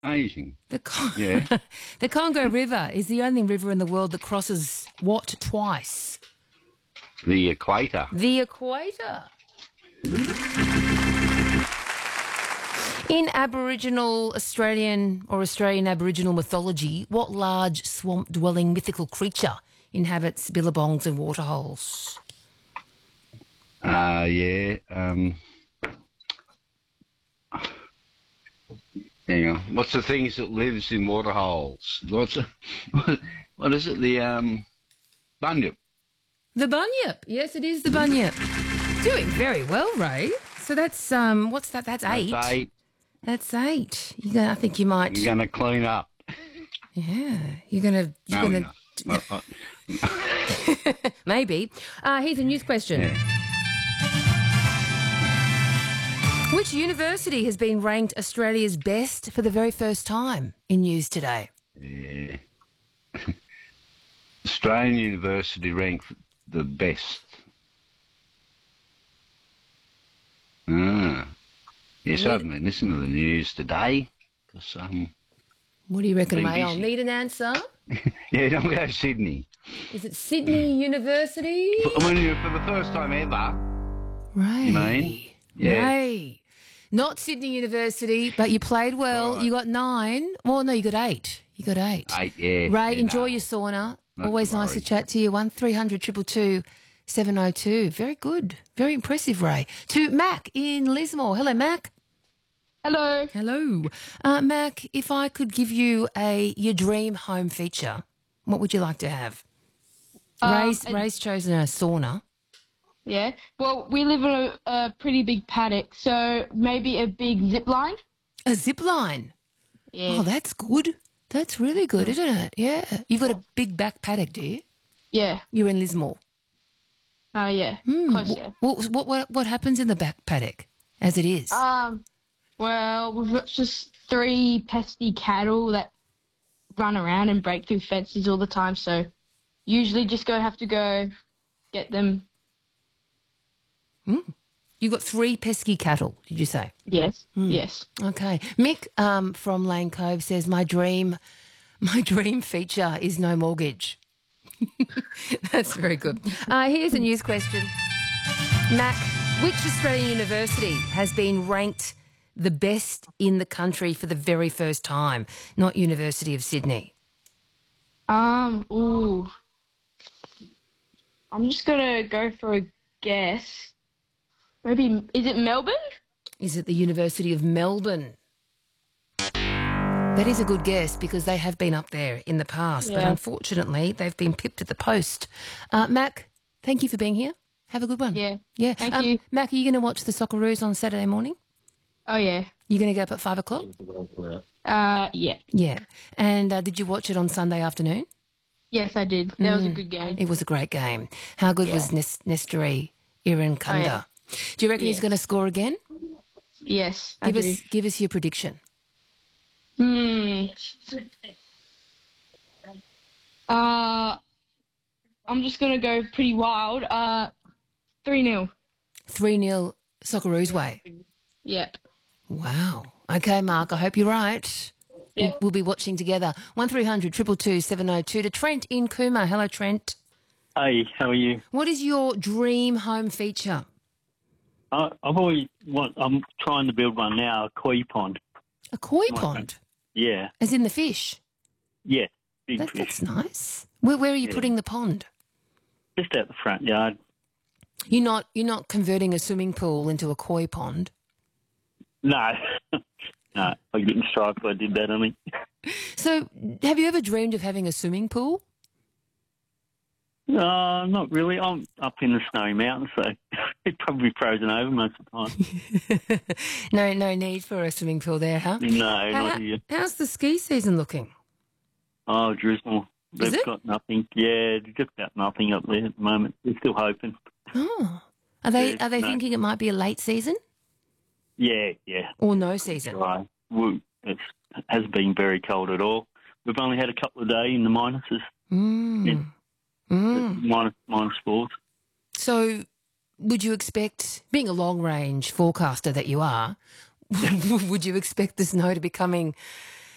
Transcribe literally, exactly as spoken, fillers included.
Amazing. The, Con- Yeah. the Congo River is the only river in the world that crosses what twice? The equator. The equator. In Aboriginal Australian or Australian Aboriginal mythology, what large swamp-dwelling mythical creature inhabits billabongs and waterholes? Uh, yeah. Um, hang on. What's the things that lives in waterholes? What's the, what, what is it? The um, bunyip. The bunyip. Yes, it is the bunyip. Doing very well, Ray. So that's um, what's that? That's eight. That's eight. That's eight. You're gonna, I think you might. You're going to clean up. Yeah, you're gonna. You're No, gonna. no. Uh, uh, Maybe. Uh, here's a news question. yeah. Which university has been ranked Australia's best for the very first time in news today? Yeah. Australian University ranked the best. Ah. Yes, I haven't been listening to the news today. Cause, um, What do you reckon, Been Ray? I'll busy. need an answer. yeah, don't go to Sydney. Is it Sydney University? I mean, for the first time ever. Ray. You mean? Yeah. Ray. Not Sydney University, but you played well. Right. You got nine. Well, no, you got eight. You got eight. Eight, yeah. Ray, yeah, enjoy no. your sauna. Not Always to nice to worry. chat to you. One three hundred two two two seven oh two. Very good. Very impressive, Ray. To Mac in Lismore. Hello, Mac. Hello. Hello. Uh, Mac, if I could give you a your dream home feature, what would you like to have? Um, Ray's, and- Ray's chosen a sauna. Yeah. Well, we live in a, a pretty big paddock, so maybe a big zip line. A zip line. Yeah. Oh, that's good. That's really good, isn't it? Yeah. You've got a big back paddock, do you? Yeah. You're in Lismore. Oh, yeah. Hmm. Close, yeah. What, what, what, what happens in the back paddock as it is? Um. Well, we've got just three pesky cattle that run around and break through fences all the time. So usually just go have to go get them. You've got three pesky cattle, did you say? Yes. Hmm. Yes. Okay. Mick um, from Lane Cove says, my dream, my dream feature is no mortgage. That's very good. Uh, here's a news question. Mac, which Australian university has been ranked the best in the country for the very first time? Not University of Sydney. Um. Ooh. I'm just gonna go for a guess. Maybe is it Melbourne? Is it the University of Melbourne? That is a good guess because they have been up there in the past, but Yeah. unfortunately they've been pipped at the post. Uh, Mac, thank you for being here. Have a good one. Yeah. Yeah. Thank um, you. Mac, are you going to watch the Socceroos on Saturday morning? Oh yeah. You're going to go up at five o'clock? Uh. Yeah. Yeah. And uh, did you watch it on Sunday afternoon? Yes, I did. That was a good game. It was a great game. How good was Nes- Nestori Irankunda? Oh, yeah. Do you reckon he's Yeah. going to score again? Yes, I Give do. us, give us your prediction. Hmm. Uh, I'm just gonna go pretty wild. Uh, three nil. three nil Socceroos way. Yep. Wow. Okay, Mark, I hope you're right. Yeah. We'll, we'll be watching together. one three hundred two two two seven oh two to Trent in Cooma. Hello, Trent. Hey, how are you? What is your dream home feature? I, I've always want. I'm trying to build one now. A koi pond. A koi My pond, Yeah, as in the fish. yeah, big That, fish. that's nice. Where, where are you Yeah. putting the pond? Just out the front yard. You're not you're not converting a swimming pool into a koi pond. No, no, I get in stripe if I did that. I mean, So, have you ever dreamed of having a swimming pool? uh, not really. I'm up in the snowy mountains, so it's probably frozen over most of the time. no, no need for a swimming pool there, huh? No, How- not here. how's the ski season looking? Oh, Driscoll. They've it? got nothing. Yeah, just about nothing up there at the moment. They're still hoping. Oh, are they Yeah, are they no. thinking it might be a late season Yeah, yeah. or no season? Right. Woo. It has been very cold at all. We've only had a couple of days in the minuses. Mm. Yeah. Mm. Minus, minus fours. So, would you expect, being a long range forecaster that you are, would you expect the snow to be coming